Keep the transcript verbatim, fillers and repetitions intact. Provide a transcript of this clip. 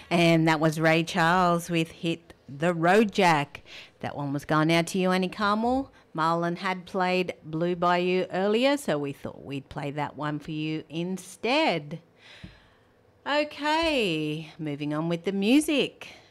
And that was Ray Charles with Hit the Road Jack. That one was going out to you, Annie Carmel. Marlon had played Blue Bayou earlier, so we thought we'd play that one for you instead. Okay, moving on with the music.